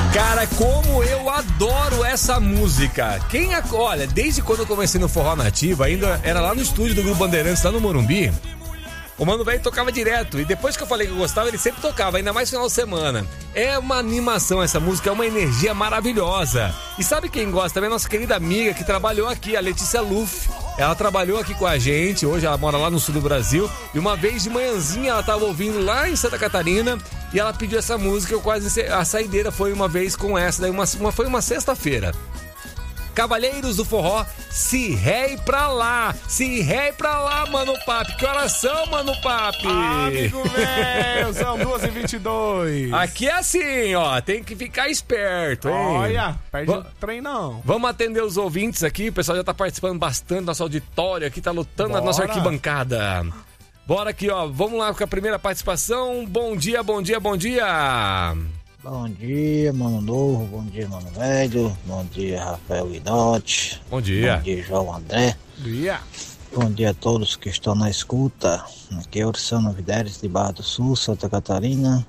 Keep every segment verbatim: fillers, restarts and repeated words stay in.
Cara, como eu adoro essa música. Quem, olha, desde quando eu comecei no Forró Nativa, ainda era lá no estúdio do Grupo Bandeirantes, lá no Morumbi, o Mano Velho tocava direto. E depois que eu falei que eu gostava, ele sempre tocava, ainda mais final de semana. É uma animação essa música, é uma energia maravilhosa. E sabe quem gosta também? Nossa querida amiga que trabalhou aqui, a Letícia Luff. Ela trabalhou aqui com a gente, hoje ela mora lá no sul do Brasil. E uma vez de manhãzinha ela tava ouvindo lá em Santa Catarina e ela pediu essa música. Eu quase, a saideira foi uma vez com essa, daí uma, uma, foi uma sexta-feira. Cavalheiros do Forró, se rei pra lá, se rei pra lá, Mano Papi. Que horas são, Mano Papi? Ah, amigo velho, são duas e vinte e dois. Aqui é assim, ó, tem que ficar esperto, hein? Olha, perde Va- o trem não. Vamos atender os ouvintes aqui, o pessoal já tá participando bastante do nosso auditório aqui, tá lutando na Bora. nossa arquibancada. Bora aqui, ó, vamos lá com a primeira participação. Bom dia, bom dia, bom dia. Bom dia, Mano Novo, bom dia, Mano Velho, bom dia, Rafael Guidotti, Bom dia. bom dia, João André, Dia. bom dia a todos que estão na escuta. Aqui é Ursano Videres, de Barra do Sul, Santa Catarina.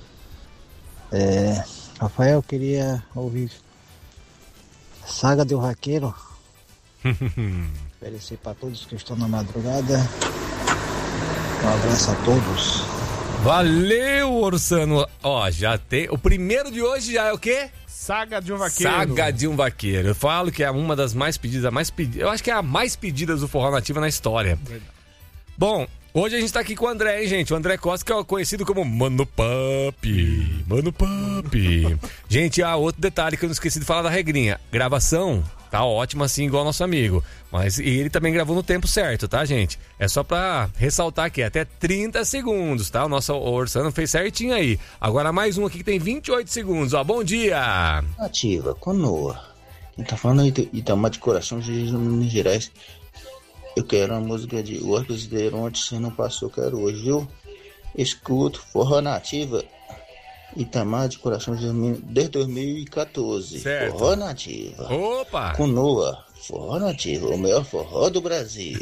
É, Rafael, eu queria ouvir Saga do Vaqueiro, oferecer para todos que estão na madrugada. Um abraço a todos. Valeu, Orsano. Ó, já tem. O primeiro de hoje já é o quê? Saga de um vaqueiro. Saga de um Vaqueiro. Eu falo que é uma das mais pedidas, a mais pedida. Eu acho que é a mais pedida do Forró Nativa na história. Verdade. Bom, hoje a gente tá aqui com o André, hein, gente? O André Costa, que é conhecido como Mano Papi. Mano Papi. Gente, há outro detalhe que eu não esqueci de falar da regrinha. Gravação tá ótima assim, igual nosso amigo. Mas ele também gravou no tempo certo, tá, gente? É só pra ressaltar aqui, até trinta segundos, tá? O nosso Orsano fez certinho aí. Agora mais um aqui que tem vinte e oito segundos, ó. Bom dia! Nativa, Conoa. Quem tá falando aí, Itamar de Coração, de Minas Gerais. Eu quero uma música de Workers de ontem, se não passou, quero hoje, viu? Escuto, Forró Nativa, Itamar de Coração, desde dois mil e quatorze. Certo. Forró Nativa. Opa! Conoa, Forró Nativa, o melhor forró do Brasil.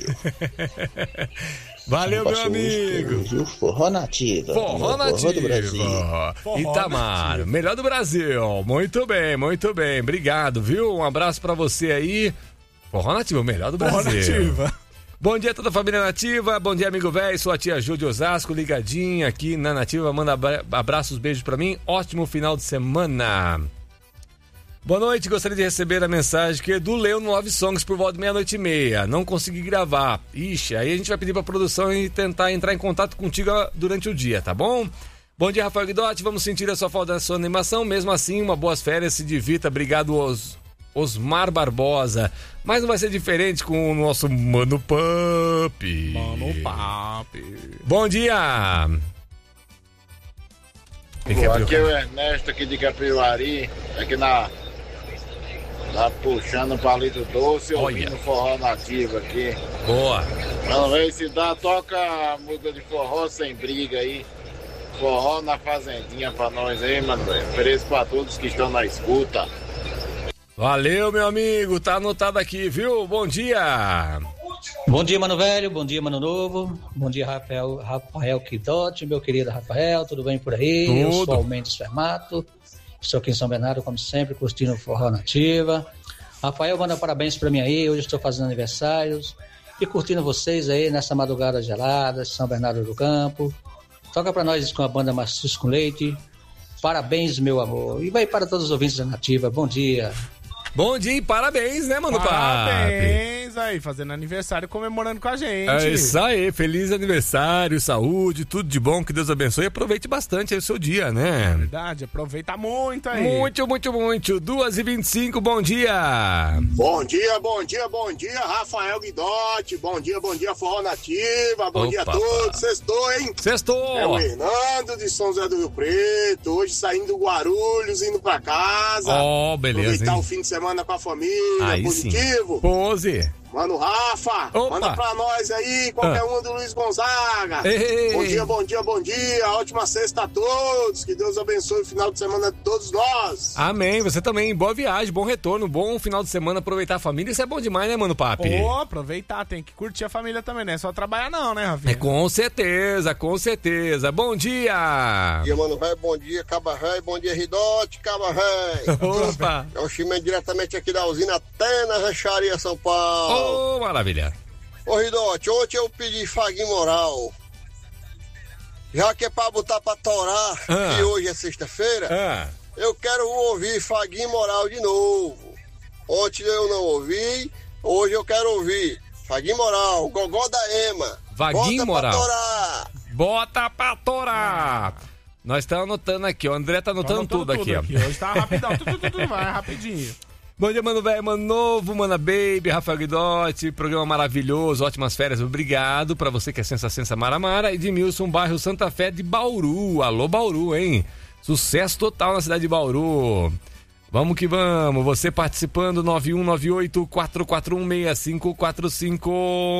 Valeu, Não meu passou hoje, amigo! quero hoje, viu? Forró Nativa, o Forró melhor forró do Nativa. Brasil. Forró Itamar, Nativa. melhor do Brasil. Muito bem, muito bem. Obrigado, viu? Um abraço pra você aí. Forró Nativa, o melhor do Forró Brasil. Nativa. Bom dia a toda a família Nativa, bom dia amigo velho, sou a tia Ju de Osasco, ligadinha aqui na Nativa, manda abra- abraços, beijos pra mim, ótimo final de semana. Boa noite, gostaria de receber a mensagem que Edu leu no Love Songs por volta de meia-noite e meia, não consegui gravar. Ixi, aí a gente vai pedir pra produção e tentar entrar em contato contigo durante o dia, tá bom? Bom dia, Rafael Guidotti, vamos sentir a sua falta da sua animação, mesmo assim, uma boas férias, se divirta, obrigado Os... Osmar Barbosa, mas não vai ser diferente com o nosso Mano Papi. Mano Papi. Bom dia! Quem quer abrir o Aqui é o Ernesto aqui de Capivari, aqui na, na puxando o palito doce, Olha. ouvindo forró nativo aqui. Boa! Vamos ver se dá, toca a música de forró sem briga aí. Forró na fazendinha pra nós aí, mano. Ofereço pra todos que estão na escuta. Valeu, meu amigo, tá anotado aqui, viu? Bom dia! Bom dia, Mano Velho, bom dia, Mano Novo, bom dia, Rafael, Rafael Quidotti, meu querido Rafael, tudo bem por aí? Tudo. Eu sou Almendes Fermato, estou aqui em São Bernardo, como sempre, curtindo o Forró Nativa. Rafael, manda parabéns pra mim aí, hoje estou fazendo aniversários e curtindo vocês aí nessa madrugada gelada, São Bernardo do Campo. Toca pra nós com a banda Maciço com Leite, parabéns, meu amor, e vai para todos os ouvintes da Nativa, bom dia. Bom dia e parabéns, né, Mano Papi? Parabéns aí, fazendo aniversário, comemorando com a gente. É isso aí, feliz aniversário, saúde, tudo de bom, que Deus abençoe e aproveite bastante aí o seu dia, né? Verdade, aproveita muito aí. Muito, muito, muito. duas e vinte e cinco, bom dia! Bom dia, bom dia, bom dia, Rafael Guidotti. Bom dia, bom dia, Forró Nativa. Bom Opa, dia a pá. todos. Sextou, hein? Sextou! É o Hernando de São José do Rio Preto. Hoje saindo do Guarulhos, indo pra casa. Ó, beleza, Aproveitar hein? o fim de semana com a família. Aí positivo. sim. Pose! Mano Rafa, Opa. manda pra nós aí, qualquer Ah. um do Luiz Gonzaga. Ei. Bom dia, bom dia, bom dia. Ótima sexta a todos. Que Deus abençoe o final de semana de todos nós. Amém, você também. Boa viagem, bom retorno, bom final de semana, aproveitar a família. Isso é bom demais, né, Mano Papi? Pô, aproveitar, tem que curtir a família também, não é só trabalhar não, né, Rafinha? É, com certeza, com certeza. Bom dia! Bom dia, mano, velho. Bom dia, Caba Rei. Bom dia, Ridote, Caba Rei. Opa! É o Chimé diretamente aqui da usina até na Rancharia São Paulo. Ô, maravilha! Ô, Ridote, ontem eu pedi Faguinho Moral. Já que é pra botar pra torar, Ah. e hoje é sexta-feira, Ah, eu quero ouvir Faguinho Moral de novo. Ontem eu não ouvi, hoje eu quero ouvir. Faguinho Moral, Gogó da Ema. Vaguinho Bota Moral. pra torar. bota pra torar! Nós estamos anotando aqui, o André tá anotando, Tô tudo, aqui, ó. Hoje tá rapidão, tudo, tudo, tudo, vai rapidinho. Bom dia, mano velho, mano novo, mana baby, Rafael Guidotti, programa maravilhoso, ótimas férias, obrigado pra você que é Sensa Sensa Maramara, Edmilson, bairro Santa Fé de Bauru, alô Bauru, hein? Sucesso total na cidade de Bauru. Vamos que vamos, você participando, nove um nove oito, quatro quatro um, seis cinco quatro cinco.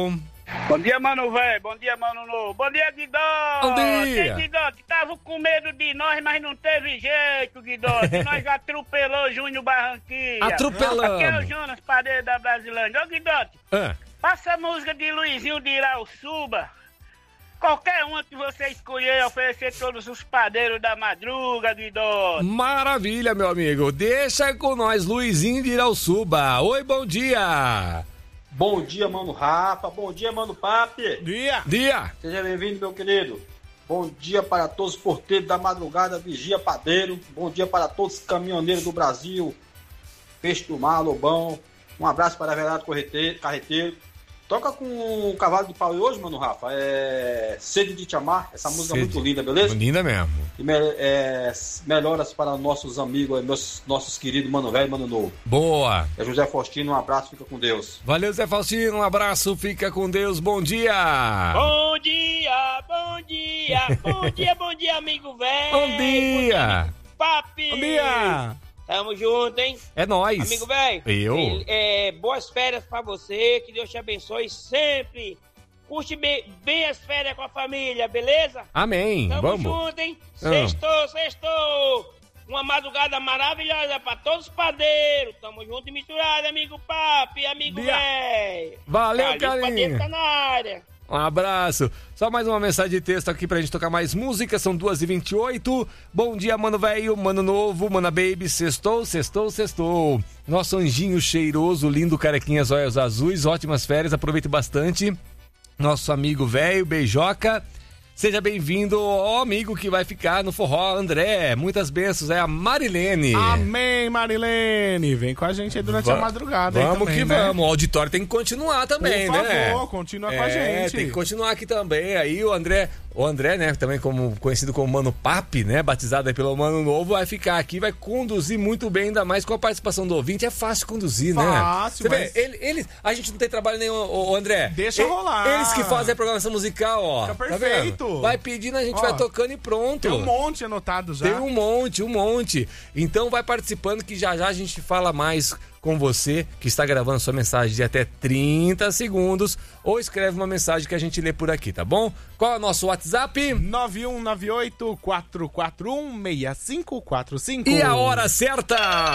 Bom dia, mano velho. Bom dia, mano novo. Bom dia, Guidotti. Bom dia. Guidotti, tava com medo de nós, mas não teve jeito, Guidotti. Nós atropelou Júnior Barranquilla. Atropelamos. Aqui é o Jonas Padeiro da Brasilândia. Ô, Guidotti, Ah, passa a música de Luizinho de Irauçuba. Qualquer uma que você escolher, oferecer todos os padeiros da madruga, Guidotti. maravilha, meu amigo, deixa com nós, Luizinho de Irauçuba. Oi, bom dia. Bom dia, mano Rafa. Bom dia, mano Papi. Dia. Dia. Seja bem-vindo, meu querido. Bom dia para todos os porteiros da madrugada, vigia padeiro. Bom dia para todos os caminhoneiros do Brasil. Peixe do mar, lobão. Um abraço para Everardo Correteiro, Carreteiro. Toca com o Cavalo de Pau hoje, mano Rafa. É Sede de Te Amar. Essa música é Sede. muito linda, beleza? Linda mesmo. E me- é, melhoras para nossos amigos, meus, nossos queridos Mano Velho e Mano Novo. Boa. É José Faustino, um abraço, fica com Deus. Valeu, Zé Faustino, um abraço, fica com Deus, bom dia. Bom dia, bom dia, bom dia, bom dia, amigo velho. Bom dia. Papi. Bom dia. Tamo junto, hein? É nóis. Amigo velho. Eu? É, boas férias pra você, que Deus te abençoe sempre. Curte bem, bem as férias com a família, beleza? Amém, Tamo vamos. junto, hein? Ah. Sextou, sextou. Uma madrugada maravilhosa pra todos os padeiros. Tamo junto e misturado, amigo Papi, amigo Dia. velho. Valeu, Carlinhos Padeiro carinho. tá na área. Um abraço. Só mais uma mensagem de texto aqui pra gente tocar mais música. São duas e vinte e oito. Bom dia, mano velho, mano novo, mana baby. Sextou, sextou, sextou. Nosso anjinho cheiroso, lindo, carequinhas, olhos azuis. Ótimas férias, aproveite bastante. Nosso amigo velho, beijoca. Seja bem-vindo, ó amigo que vai ficar no forró, André. Muitas bênçãos, é a Marilene. Amém, Marilene. Vem com a gente aí durante Va- a madrugada aí Vamos também, que né? vamos. O auditório tem que continuar também, Por né? favor, continua com a É, gente. tem que continuar aqui também. Aí o André, o André, né, também como conhecido como Mano Papi, né, batizado aí pelo Mano Novo, vai ficar aqui, vai conduzir muito bem, ainda mais com a participação do ouvinte. É fácil conduzir, né? Fácil, Você mas- vê, ele, ele, a gente não tem trabalho nenhum, ô, ô, André. Deixa E- rolar. Eles que fazem a programação musical, ó. Fica Tá perfeito. vendo? Vai pedindo, a gente Ó, vai tocando e pronto. Tem um monte anotado já. Tem um monte, um monte. Então vai participando que já já a gente fala mais com você que está gravando sua mensagem de até trinta segundos ou escreve uma mensagem que a gente lê por aqui, tá bom? Qual é o nosso WhatsApp? nove um nove oito, quatro quatro um, seis cinco quatro cinco. E a hora certa?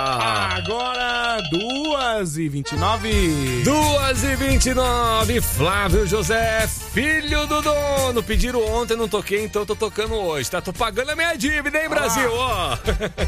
Agora, duas e vinte e nove. duas e vinte e nove. Flávio José, filho do dono. Pediram ontem, não toquei, então tô tocando hoje, tá? Tô pagando a minha dívida, hein, Brasil? Ó.